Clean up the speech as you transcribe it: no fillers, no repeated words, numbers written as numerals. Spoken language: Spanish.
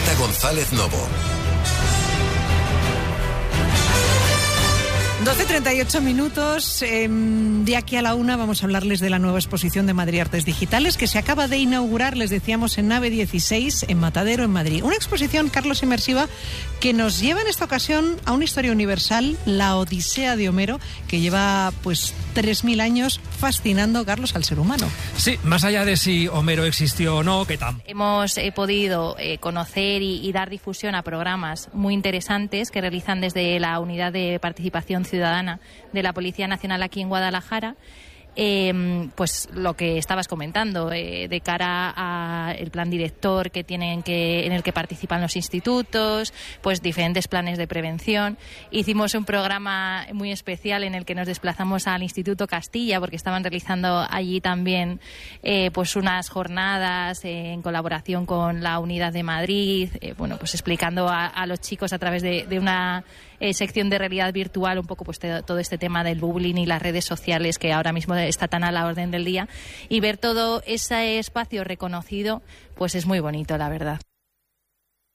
Marta González Novo. 12:38 minutos. De aquí a la 1 vamos a hablarles de la nueva exposición de Madrid Artes Digitales que se acaba de inaugurar, les decíamos, en Nave 16, en Matadero, en Madrid. Una exposición, Carlos, inmersiva que nos lleva en esta ocasión a una historia universal, la Odisea de Homero, que lleva pues 3.000 años fascinando, Carlos, al ser humano. Sí, más allá de si Homero existió o no, que tal. Hemos podido conocer y dar difusión a programas muy interesantes que realizan desde la Unidad de Participación Ciudadana de la Policía Nacional aquí en Guadalajara. Pues lo que estabas comentando, de cara al plan director en el que participan los institutos, pues diferentes planes de prevención. Hicimos un programa muy especial en el que nos desplazamos al Instituto Castilla porque estaban realizando allí también pues unas jornadas en colaboración con la Unidad de Madrid, bueno, pues explicando a los chicos a través de una sección de realidad virtual un poco pues todo este tema del bullying y las redes sociales que ahora mismo está tan a la orden del día, y ver todo ese espacio reconocido pues es muy bonito, la verdad.